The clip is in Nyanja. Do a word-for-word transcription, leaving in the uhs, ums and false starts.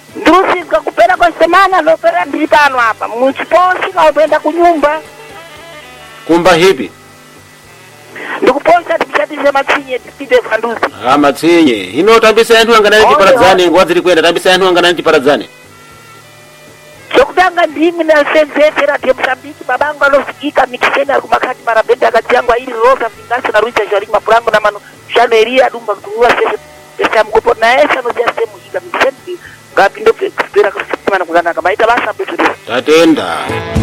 Ndusi kakupera kwa semana lopera ndipano hapa. Mchiponsi kaupenda kunyumba. Kumba hipi? Ndikuponsa tibishatize matsinye tipide fandusi. Ah, matsinye. Hino tambisa yantu anganani chiparadzani, ngwaziri kwenda tambisa yantu anganani chiparadzani. Chokudanga ndimi na senzefera tiyo Msambiki babangu alosikika mikiseni akumakati marabende akatiangwa ili rosa fingasi na ruicha shwari mapurango na manu shaneria dumba kutuwa sese pesa mkupo na esa no jia semu higa mikiseni gapindo pera kusikima na kugana kama ita basa mbetu. Tatenda.